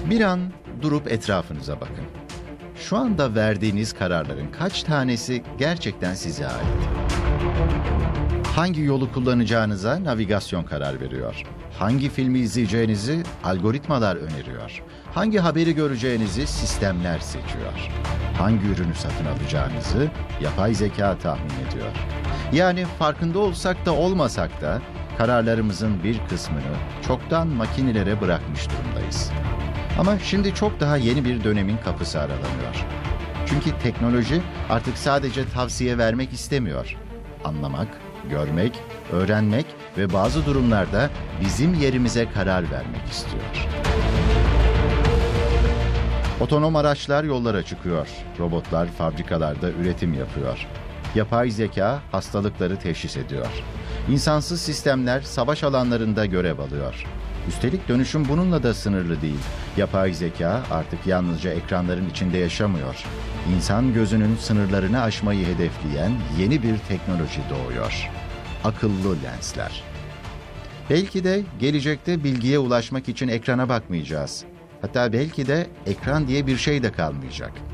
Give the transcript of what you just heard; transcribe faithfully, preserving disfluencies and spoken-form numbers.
Bir an durup etrafınıza bakın. Şu anda verdiğiniz kararların kaç tanesi gerçekten size ait? Hangi yolu kullanacağınıza navigasyon karar veriyor? Hangi filmi izleyeceğinizi algoritmalar öneriyor? Hangi haberi göreceğinizi sistemler seçiyor? Hangi ürünü satın alacağınızı yapay zeka tahmin ediyor? Yani farkında olsak da olmasak da kararlarımızın bir kısmını çoktan makinelere bırakmış durumdayız. Ama şimdi çok daha yeni bir dönemin kapısı aralanıyor. Çünkü teknoloji artık sadece tavsiye vermek istemiyor. Anlamak, görmek, öğrenmek ve bazı durumlarda bizim yerimize karar vermek istiyor. Otonom araçlar yollara çıkıyor. Robotlar fabrikalarda üretim yapıyor. Yapay zeka hastalıkları teşhis ediyor. İnsansız sistemler savaş alanlarında görev alıyor. Üstelik dönüşüm bununla da sınırlı değil. Yapay zeka artık yalnızca ekranların içinde yaşamıyor. İnsan gözünün sınırlarını aşmayı hedefleyen yeni bir teknoloji doğuyor. Akıllı lensler. Belki de gelecekte bilgiye ulaşmak için ekrana bakmayacağız. Hatta belki de ekran diye bir şey de kalmayacak.